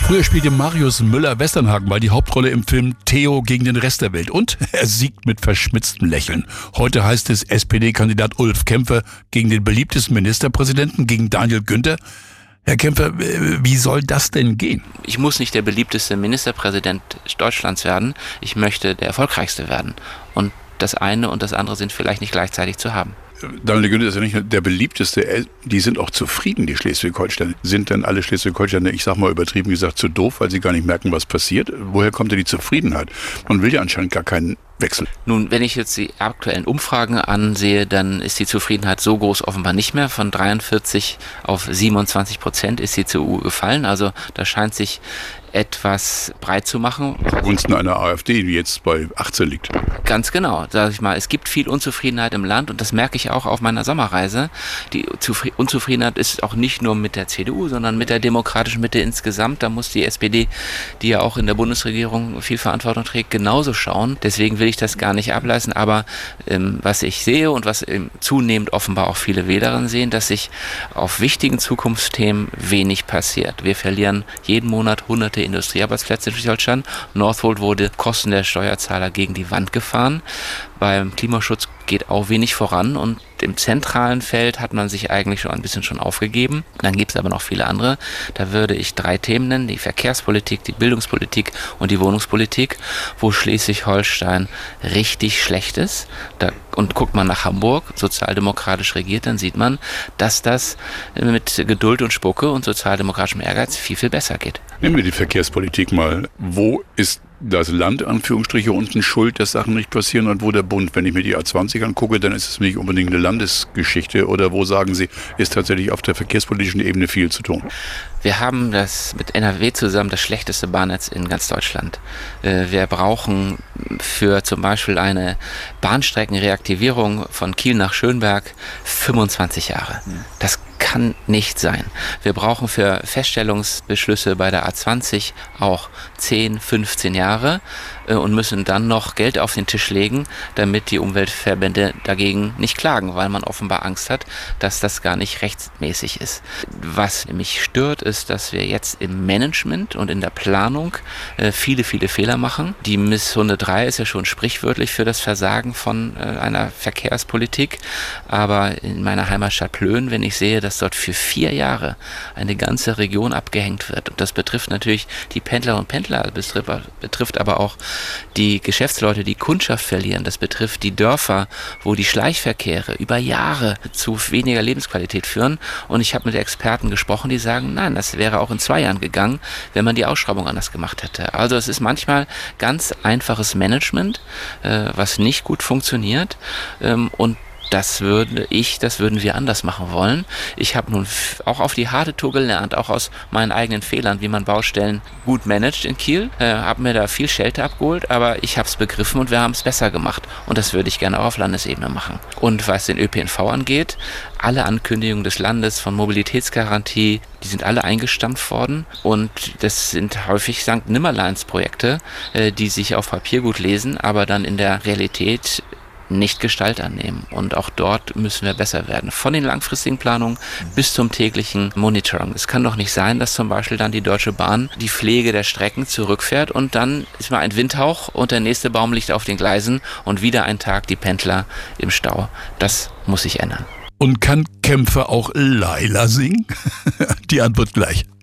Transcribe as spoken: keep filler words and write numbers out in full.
Früher spielte Marius Müller-Westernhagen mal die Hauptrolle im Film Theo gegen den Rest der Welt. Und er siegt mit verschmitztem Lächeln. Heute heißt es S P D-Kandidat Ulf Kämpfer gegen den beliebtesten Ministerpräsidenten, gegen Daniel Günther. Herr Kämpfer, wie soll das denn gehen? Ich muss nicht der beliebteste Ministerpräsident Deutschlands werden. Ich möchte der erfolgreichste werden. Und das eine und das andere sind vielleicht nicht gleichzeitig zu haben. Daniel Günther ist ja nicht nur der beliebteste, die sind auch zufrieden, die Schleswig-Holsteiner. Sind denn alle Schleswig-Holsteiner, ich sag mal übertrieben gesagt, zu doof, weil sie gar nicht merken, was passiert? Woher kommt denn die Zufriedenheit? Man will ja anscheinend gar keinen Wechsel. Nun, wenn ich jetzt die aktuellen Umfragen ansehe, dann ist die Zufriedenheit so groß offenbar nicht mehr. Von dreiundvierzig auf siebenundzwanzig Prozent ist die C D U gefallen. Also da scheint sich etwas breit zu machen. Zugunsten einer AfD, die jetzt bei achtzehn liegt. Ganz genau, sage ich mal. Es gibt viel Unzufriedenheit im Land und das merke ich auch auf meiner Sommerreise. Die Zufri- Unzufriedenheit ist auch nicht nur mit der C D U, sondern mit der demokratischen Mitte insgesamt. Da muss die S P D, die ja auch in der Bundesregierung viel Verantwortung trägt, genauso schauen. Deswegen will ich das gar nicht ableisten. Aber ähm, was ich sehe und was ähm, zunehmend offenbar auch viele Wählerinnen sehen, dass sich auf wichtigen Zukunftsthemen wenig passiert. Wir verlieren jeden Monat hunderte Industriearbeitsplätze in Schleswig-Holstein. Northvolt wurde Kosten der Steuerzahler gegen die Wand gefahren. Beim Klimaschutz geht auch wenig voran und im zentralen Feld hat man sich eigentlich schon ein bisschen schon aufgegeben. Dann gibt es aber noch viele andere. Da würde ich drei Themen nennen, die Verkehrspolitik, die Bildungspolitik und die Wohnungspolitik, wo Schleswig-Holstein richtig schlecht ist. Da, und guckt man nach Hamburg, sozialdemokratisch regiert, dann sieht man, dass das mit Geduld und Spucke und sozialdemokratischem Ehrgeiz viel, viel besser geht. Nehmen wir die Verkehrspolitik mal. Wo ist das Land, Anführungsstriche, unten schuld, dass Sachen nicht passieren und wo der Bund? Wenn ich mir die A zwanzig angucke, dann ist es nicht unbedingt eine Landesgeschichte. Oder wo sagen Sie, ist tatsächlich auf der verkehrspolitischen Ebene viel zu tun? Wir haben das mit N R W zusammen das schlechteste Bahnnetz in ganz Deutschland. Wir brauchen für zum Beispiel eine Bahnstreckenreaktivierung von Kiel nach Schönberg fünfundzwanzig Jahre. Das kann nicht sein. Wir brauchen für Feststellungsbeschlüsse bei der A zwanzig auch zehn, fünfzehn Jahre und müssen dann noch Geld auf den Tisch legen, damit die Umweltverbände dagegen nicht klagen, weil man offenbar Angst hat, dass das gar nicht rechtsmäßig ist. Was mich stört, ist, dass wir jetzt im Management und in der Planung äh, viele, viele Fehler machen. Die Miss hundertdrei ist ja schon sprichwörtlich für das Versagen von äh, einer Verkehrspolitik, aber in meiner Heimatstadt Plön, wenn ich sehe, dass dort für vier Jahre eine ganze Region abgehängt wird, und das betrifft natürlich die Pendler und Pendler, betrifft, betrifft aber auch die Geschäftsleute, die Kundschaft verlieren, das betrifft die Dörfer, wo die Schleichverkehre über Jahre zu weniger Lebensqualität führen, und ich habe mit Experten gesprochen, die sagen, nein, das wäre auch in zwei Jahren gegangen, wenn man die Ausschreibung anders gemacht hätte. Also es ist manchmal ganz einfaches Management, äh, was nicht gut funktioniert, ähm, und Das würde ich, das würden wir anders machen wollen. Ich habe nun f- auch auf die harte Tour gelernt, auch aus meinen eigenen Fehlern, wie man Baustellen gut managt in Kiel. Äh, habe mir da viel Schelte abgeholt, aber ich habe es begriffen und wir haben es besser gemacht. Und das würde ich gerne auch auf Landesebene machen. Und was den Ö P N V angeht, alle Ankündigungen des Landes von Mobilitätsgarantie, die sind alle eingestampft worden. Und das sind häufig Sankt Nimmerleins-Projekte, äh, die sich auf Papier gut lesen, aber dann in der Realität nicht Gestalt annehmen. Und auch dort müssen wir besser werden. Von den langfristigen Planungen bis zum täglichen Monitoring. Es kann doch nicht sein, dass zum Beispiel dann die Deutsche Bahn die Pflege der Strecken zurückfährt und dann ist mal ein Windhauch und der nächste Baum liegt auf den Gleisen und wieder ein Tag die Pendler im Stau. Das muss sich ändern. Und kann Kämpfer auch Laila singen? Die Antwort gleich.